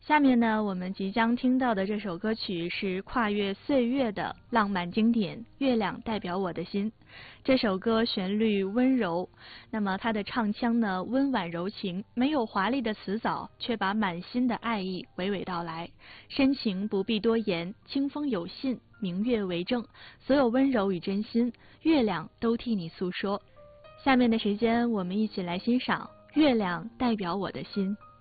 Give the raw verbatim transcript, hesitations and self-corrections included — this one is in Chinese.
下面呢，我们即将听到的这首歌曲是跨越岁月的浪漫经典《月亮代表我的心》。这首歌旋律温柔，那么它的唱腔呢温婉柔情，没有华丽的词藻，却把满心的爱意娓娓道来。深情不必多言，清风有信，明月为证，所有温柔与真心，月亮都替你诉说。下面的时间，我们一起来欣赏《月亮代表我的心》。